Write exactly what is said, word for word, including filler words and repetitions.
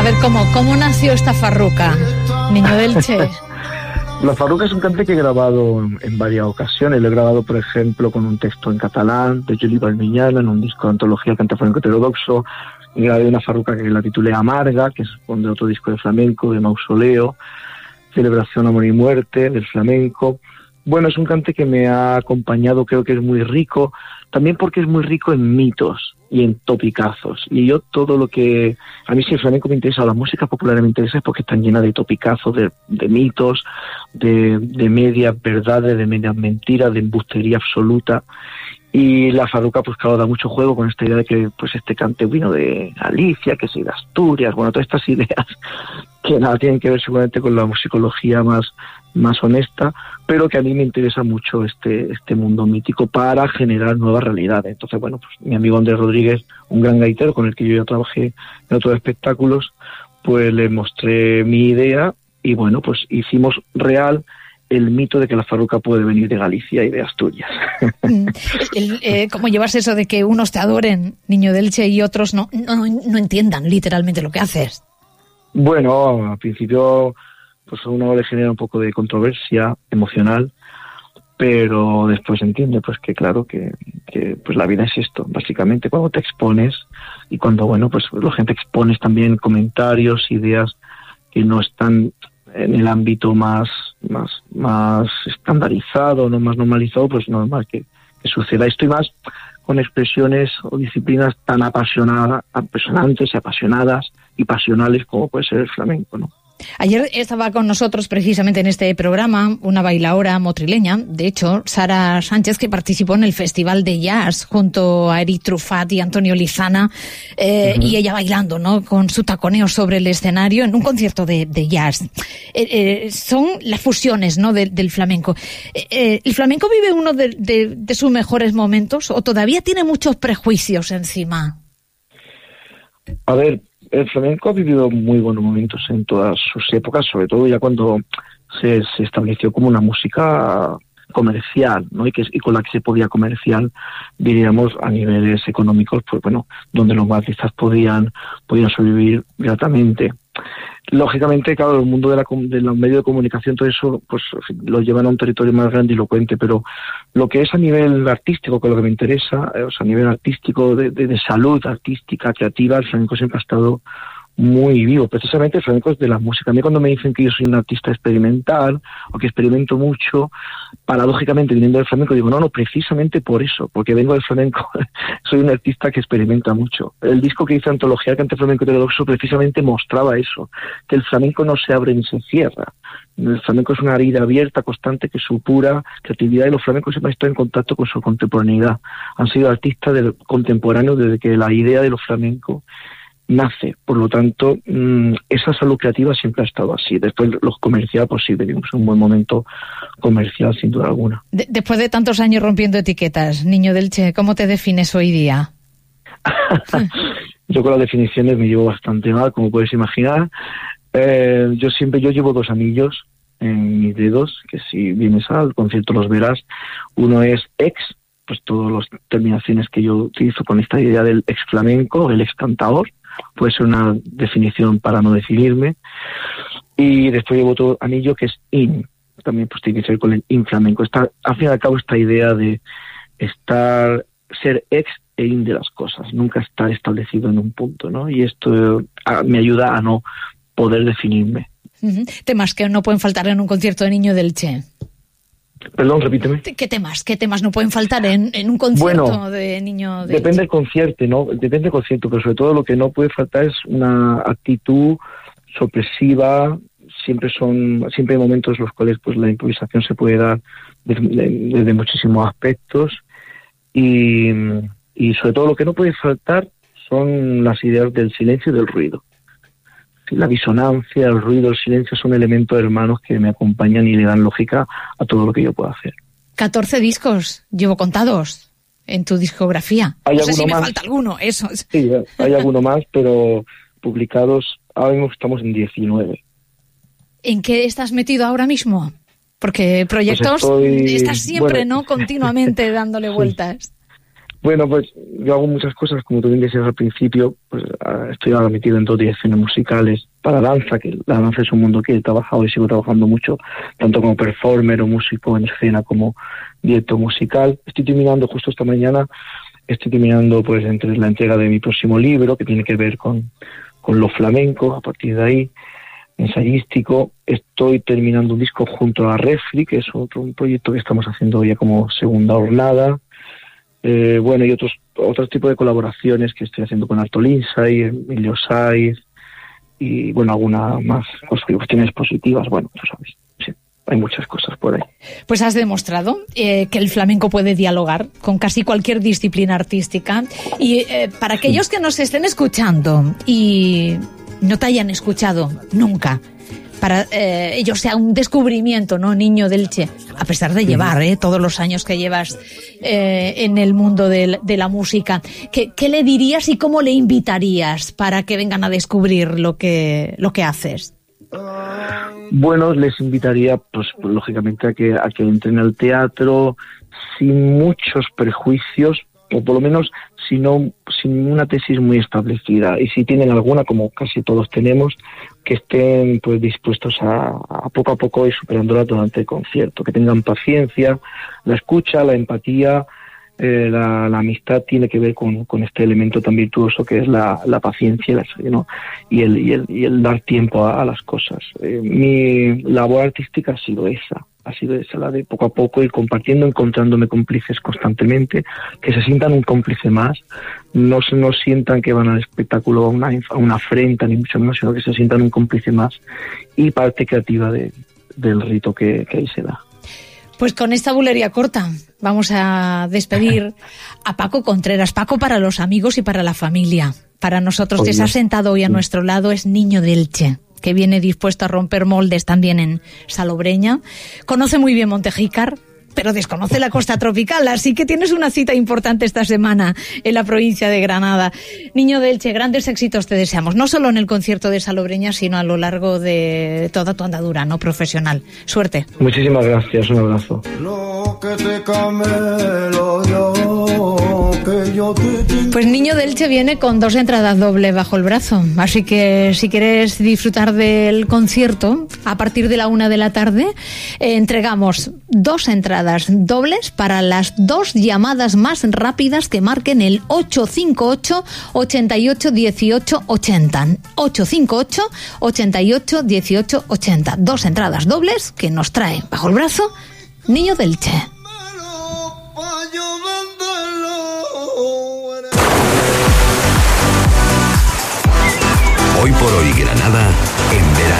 ver, ¿cómo, cómo nació esta farruca, Niño de Elche? La farruca es un cante que he grabado en, en varias ocasiones. Lo he grabado, por ejemplo, con un texto en catalán de Juli Valmiñana, en un disco de antología cante flamenco heterodoxo. Grabé una farruca que la titulé Amarga, que es de otro disco de flamenco, de Mausoleo, Celebración, Amor y Muerte, del flamenco. Bueno, es un cante que me ha acompañado, creo que es muy rico, también porque es muy rico en mitos y en topicazos. Y yo todo lo que... A mí si el flamenco me interesa, o la música popular me interesa, es porque están llenas de topicazos, de, de mitos, de, de medias verdades, de medias mentiras, de embustería absoluta. Y la farruca, pues claro, da mucho juego con esta idea de que pues este cante vino de Galicia, que sí, de Asturias, bueno, todas estas ideas que nada tienen que ver seguramente con la musicología más, más honesta, pero que a mí me interesa mucho este, este mundo mítico para generar nuevas realidades. Entonces, bueno, pues mi amigo Andrés Rodríguez, un gran gaitero con el que yo ya trabajé en otros espectáculos, pues le mostré mi idea y bueno, pues hicimos real el mito de que la farruca puede venir de Galicia y de Asturias. El, eh, ¿Cómo llevas eso de que unos te adoren, Niño de Elche, y otros no, no, no entiendan literalmente lo que haces? Bueno, al principio pues a uno le genera un poco de controversia emocional, pero después entiende pues que claro que, que pues la vida es esto, básicamente cuando te expones y cuando bueno pues la gente expones también comentarios, ideas que no están en el ámbito más más más estandarizado, no más normalizado, pues normal que, que suceda esto y más con expresiones o disciplinas tan apasionadas, apasionantes y apasionadas y pasionales como puede ser el flamenco, ¿no? Ayer estaba con nosotros precisamente en este programa una bailaora motrileña, de hecho, Sara Sánchez, que participó en el Festival de Jazz junto a Eric Truffat y Antonio Lizana, eh, uh-huh. y ella bailando, ¿no?, con su taconeo sobre el escenario en un concierto de, de jazz. Eh, eh, son las fusiones, ¿no?, de, del flamenco. Eh, eh, ¿El flamenco vive uno de, de, de sus mejores momentos o todavía tiene muchos prejuicios encima? A ver, el flamenco ha vivido muy buenos momentos en todas sus épocas, sobre todo ya cuando se, se estableció como una música comercial, ¿no? Y, que, y con la que se podía comercial, diríamos, a niveles económicos, pues bueno, donde los artistas podían, podían sobrevivir gratamente. Lógicamente, claro, el mundo de, la, de los medios de comunicación, todo eso, pues lo llevan a un territorio más grandilocuente, pero lo que es a nivel artístico, que es lo que me interesa, eh, o sea, a nivel artístico, de, de, de salud artística, creativa, el flamenco siempre ha estado muy vivo. Precisamente el flamenco es de la música. A mí cuando me dicen que yo soy un artista experimental o que experimento mucho, paradójicamente viniendo del flamenco, digo, no, no, precisamente por eso, porque vengo del flamenco, soy un artista que experimenta mucho. El disco que hice Antología Cante Flamenco Heterodoxo precisamente mostraba eso, que el flamenco no se abre ni se cierra. El flamenco es una herida abierta, constante, que su pura creatividad, y los flamencos siempre están en contacto con su contemporaneidad. Han sido artistas del contemporáneo desde que la idea de los flamencos nace. Por lo tanto, mmm, esa salud creativa siempre ha estado así. Después, los comerciales, pues sí, vivimos un buen momento comercial, sin duda alguna. De- después de tantos años rompiendo etiquetas, Niño de Elche, ¿cómo te defines hoy día? Yo con las definiciones me llevo bastante mal, como puedes imaginar. Eh, yo siempre, yo llevo dos anillos en mis dedos, que si vienes al concierto los verás. Uno es ex, pues todas las terminaciones que yo utilizo con esta idea del ex flamenco, el ex cantador, puede ser una definición para no definirme. Y después llevo otro anillo que es in, también pues tiene que ser con el in flamenco. Está, al fin y al cabo, esta idea de estar, ser ex e in de las cosas, nunca estar establecido en un punto, ¿no? Y esto a, me ayuda a no poder definirme. Uh-huh. Temas que no pueden faltar en un concierto de Niño de Elche. Perdón, repíteme. ¿Qué temas? ¿Qué temas no pueden faltar en, en un concierto bueno, de Niño de depende Elche? del concierto, ¿no? Depende del concierto, pero sobre todo lo que no puede faltar es una actitud sorpresiva. Siempre son, siempre hay momentos en los cuales pues la improvisación se puede dar desde, desde muchísimos aspectos y, y sobre todo lo que no puede faltar son las ideas del silencio y del ruido. La disonancia, el ruido, el silencio son elementos hermanos que me acompañan y le dan lógica a todo lo que yo puedo hacer. catorce discos, llevo contados en tu discografía. ¿Hay no sé si me más? falta alguno, eso. Sí, hay alguno más, pero publicados, ahora mismo estamos en diecinueve. ¿En qué estás metido ahora mismo? Porque proyectos pues estoy, estás siempre, bueno, ¿no?, continuamente dándole sí. vueltas. Bueno, pues yo hago muchas cosas, como tú bien decías al principio, pues estoy ahora metido en dos direcciones musicales para danza, que la danza es un mundo que he trabajado y sigo trabajando mucho, tanto como performer o músico en escena como director musical. Estoy terminando justo esta mañana, estoy terminando pues entre la entrega de mi próximo libro, que tiene que ver con, con lo flamenco, a partir de ahí, ensayístico. Estoy terminando un disco junto a Refri, que es otro un proyecto que estamos haciendo ya como segunda jornada. Eh, bueno, y otros otros tipos de colaboraciones que estoy haciendo con Arto Lindsay, Emilio Saiz, y bueno, algunas más cuestiones positivas, bueno, tú sabes, sí, hay muchas cosas por ahí. Pues has demostrado eh, que el flamenco puede dialogar con casi cualquier disciplina artística, y eh, para aquellos que nos estén escuchando y no te hayan escuchado nunca, para eh, ello sea un descubrimiento, ¿no? Niño de Elche, a pesar de llevar eh, todos los años que llevas eh, en el mundo de, de la música, ¿qué, ¿qué le dirías y cómo le invitarías para que vengan a descubrir lo que lo que haces? Bueno, les invitaría, pues, pues lógicamente a que a que entren al teatro sin muchos prejuicios, o por lo menos sino sin una tesis muy establecida, y si tienen alguna, como casi todos tenemos, que estén pues dispuestos a, a poco a poco ir superándola durante el concierto, que tengan paciencia. La escucha, la empatía, eh, la, la amistad tiene que ver con, con este elemento tan virtuoso que es la, la paciencia, la, ¿no? y, el, y, el, y el dar tiempo a, a las cosas. Eh, mi labor artística ha sido esa. ha sido esa, la de poco a poco ir compartiendo, encontrándome cómplices constantemente, que se sientan un cómplice más, no se no sientan que van al espectáculo a una, a una afrenta, ni mucho menos, sino que se sientan un cómplice más y parte creativa de, del rito que, que ahí se da. Pues con esta bulería corta vamos a despedir a Paco Contreras. Paco para los amigos y para la familia. Para nosotros, que se ha sentado hoy a nuestro lado, es Niño de Elche, que viene dispuesto a romper moldes también en Salobreña. Conoce muy bien Montejícar, pero desconoce la costa tropical, así que tienes una cita importante esta semana en la provincia de Granada. Niño de Elche, grandes éxitos te deseamos, no solo en el concierto de Salobreña, sino a lo largo de toda tu andadura, ¿no?, profesional. Suerte. Muchísimas gracias, un abrazo. Pues Niño de Elche viene con dos entradas doble bajo el brazo, así que si quieres disfrutar del concierto, a partir de la una de la tarde, eh, entregamos dos entradas dobles para las dos llamadas más rápidas que marquen el ocho cinco ocho, ochenta y ocho, dieciocho, ochenta. ocho cinco ocho, ochenta y ocho, dieciocho, ochenta. Dos entradas dobles que nos trae bajo el brazo Niño de Elche. Hoy por hoy Granada en verano.